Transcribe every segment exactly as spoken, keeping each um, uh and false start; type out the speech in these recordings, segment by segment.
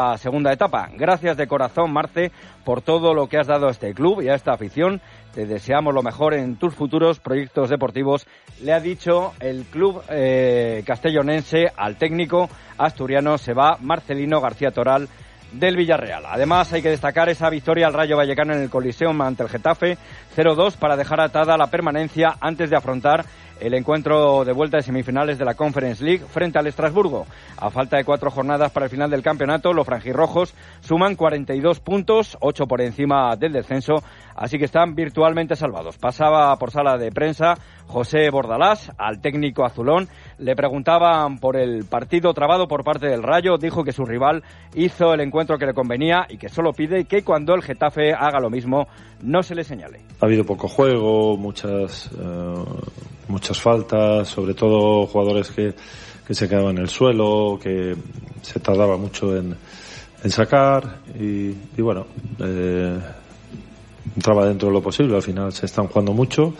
La segunda etapa. Gracias de corazón, Marce, por todo lo que has dado a este club y a esta afición. Te deseamos lo mejor en tus futuros proyectos deportivos, le ha dicho el club eh, castellonense al técnico asturiano. Se va Marcelino García Toral del Villarreal. Además, hay que destacar esa victoria al Rayo Vallecano en el Coliseum ante el Getafe cero dos para dejar atada la permanencia antes de afrontar el encuentro de vuelta de semifinales de la Conference League frente al Estrasburgo. A falta de cuatro jornadas para el final del campeonato, los franjirrojos suman cuarenta y dos puntos, ocho por encima del descenso, así que están virtualmente salvados. Pasaba por sala de prensa José Bordalás al técnico azulón. Le preguntaban por el partido trabado por parte del Rayo. Dijo que su rival hizo el encuentro que le convenía y que solo pide que cuando el Getafe haga lo mismo no se le señale. Ha habido poco juego, muchas uh, muchas faltas, sobre todo jugadores que, que se quedaban en el suelo, que se tardaba mucho en, en sacar y, y bueno, eh, entraba dentro de lo posible. Al final se están jugando mucho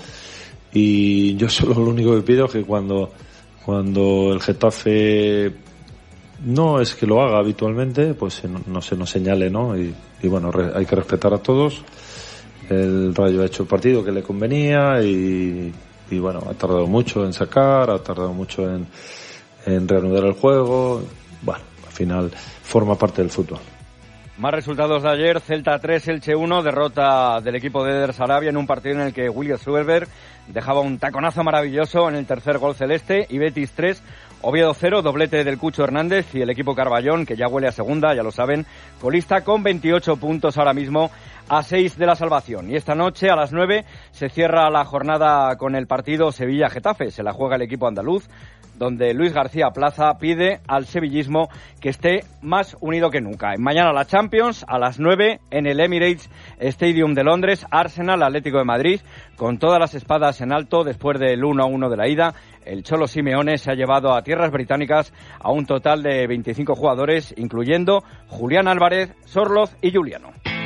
y yo solo lo único que pido es que cuando cuando el Getafe no es que lo haga habitualmente, pues no, no se nos señale, ¿no? Y, y bueno, re, hay que respetar a todos. El Rayo ha hecho el partido que le convenía y, y bueno, ha tardado mucho en sacar, ha tardado mucho en, en reanudar el juego. Bueno, al final forma parte del fútbol. Más resultados de ayer: Celta tres, Elche uno, derrota del equipo de Eder Sarabia en un partido en el que William Suelberg dejaba un taconazo maravilloso en el tercer gol celeste. Y Betis tres, Oviedo cero, doblete del Cucho Hernández y el equipo Carballón, que ya huele a segunda, ya lo saben, colista con veintiocho puntos ahora mismo, a seis de la salvación. Y esta noche a las nueve se cierra la jornada con el partido Sevilla-Getafe. Se la juega el equipo andaluz, donde Luis García Plaza pide al sevillismo que esté más unido que nunca. Mañana la Champions, a las nueve, en el Emirates Stadium de Londres, Arsenal, Atlético de Madrid, con todas las espadas en alto después del uno a uno de la ida. El Cholo Simeone se ha llevado a tierras británicas a un total de veinticinco jugadores, incluyendo Julián Álvarez, Sorloz y Juliano.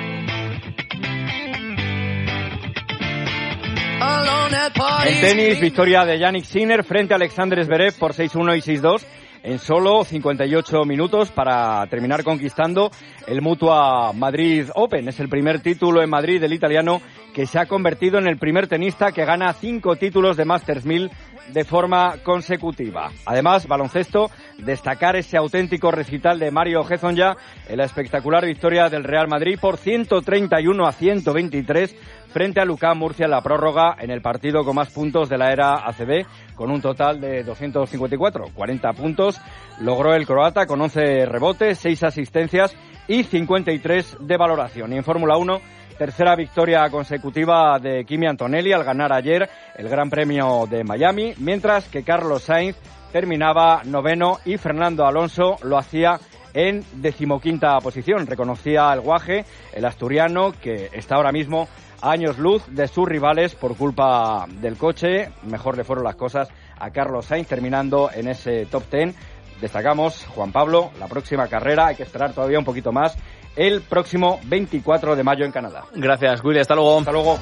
En tenis, victoria de Jannik Sinner frente a Alexander Zverev por seis uno y seis dos en solo cincuenta y ocho minutos para terminar conquistando el Mutua Madrid Open. Es el primer título en Madrid del italiano, que se ha convertido en el primer tenista que gana cinco títulos de Masters mil de forma consecutiva. Además, baloncesto, destacar ese auténtico recital de Mario Hezonja en la espectacular victoria del Real Madrid por ciento treinta y uno a ciento veintitrés frente a Lucán Murcia en la prórroga, en el partido con más puntos de la era A C B, con un total de doscientos cincuenta y cuatro, cuarenta puntos logró el croata con once rebotes, seis asistencias y cincuenta y tres de valoración. Y en Fórmula uno, tercera victoria consecutiva de Kimi Antonelli al ganar ayer el Gran Premio de Miami, mientras que Carlos Sainz terminaba noveno y Fernando Alonso lo hacía en decimoquinta posición. Reconocía el guaje, el asturiano, que está ahora mismo a años luz de sus rivales por culpa del coche. Mejor le fueron las cosas a Carlos Sainz, terminando en ese top ten. Destacamos, Juan Pablo, la próxima carrera, hay que esperar todavía un poquito más, el próximo veinticuatro de mayo en Canadá. Gracias, Willy, hasta luego. Hasta luego.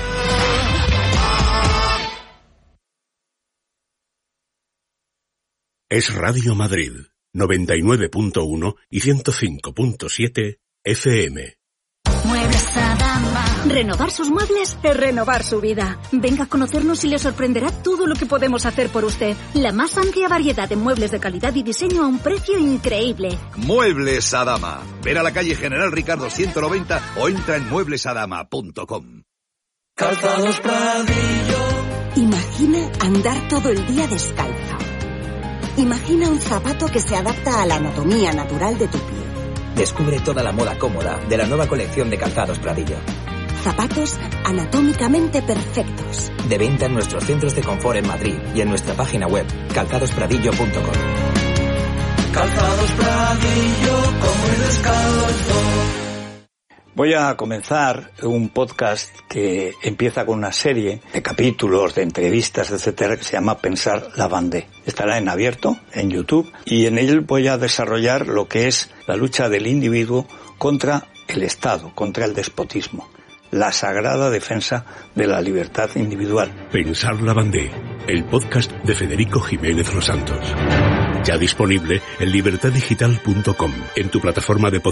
Es Radio Madrid, noventa y nueve punto uno y ciento cinco punto siete F M. Muebles Adama. Renovar sus muebles es renovar su vida. Venga a conocernos y le sorprenderá todo lo que podemos hacer por usted. La más amplia variedad de muebles de calidad y diseño a un precio increíble. Muebles Adama. Ven a la calle General Ricardo ciento noventa o entra en muebles adama punto com. Calzados Pradillo. Imagina andar todo el día descalzo. Imagina un zapato que se adapta a la anatomía natural de tu pie. Descubre toda la moda cómoda de la nueva colección de Calzados Pradillo. Zapatos anatómicamente perfectos. De venta en nuestros centros de confort en Madrid y en nuestra página web, calzados pradillo punto com. Calzados Pradillo, como el descalzo. Voy a comenzar un podcast que empieza con una serie de capítulos, de entrevistas, etcétera, que se llama Pensar la Bandé. Estará en abierto, en YouTube, y en él voy a desarrollar lo que es la lucha del individuo contra el Estado, contra el despotismo. La sagrada defensa de la libertad individual. Pensar la Bandé, el podcast de Federico Jiménez Los Santos. Ya disponible en libertad digital punto com, en tu plataforma de